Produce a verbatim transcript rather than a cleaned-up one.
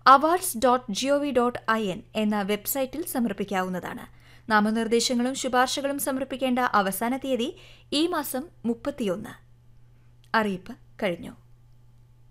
Awards dot G O V dot I N എന്ന വെബ്സൈറ്റിൽ സമർപ്പിക്കാവുന്നതാണ്. നാമനിർദ്ദേശങ്ങളും ശുപാർശകളും സമർപ്പിക്കേണ്ട അവസാന തീയതി ഈ മാസം മുപ്പത്തിയൊന്ന്. അറിയിപ്പ് കഴിഞ്ഞു.